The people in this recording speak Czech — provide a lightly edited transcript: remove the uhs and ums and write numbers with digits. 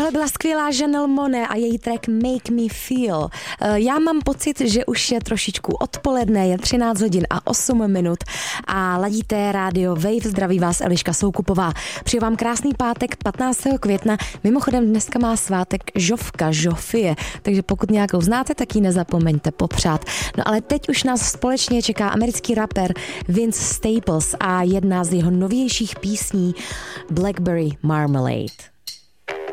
Tohle byla skvělá Janelle Monáe a její track Make Me Feel. Já mám pocit, že už je trošičku odpoledne, je 13 hodin a 8 minut a ladíte rádio Wave. Zdraví vás Eliška Soukupová. Přeju vám krásný pátek 15. května. Mimochodem dneska má svátek Žofie, takže pokud nějakou znáte, tak ji nezapomeňte popřát. No ale teď už nás společně čeká americký rapper Vince Staples a jedna z jeho novějších písní Blackberry Marmalade.